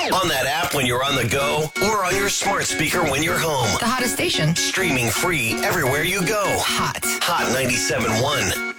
On that app when you're on the go, or on your smart speaker when you're home. The hottest station. Streaming free everywhere you go. Hot. Hot 97.1.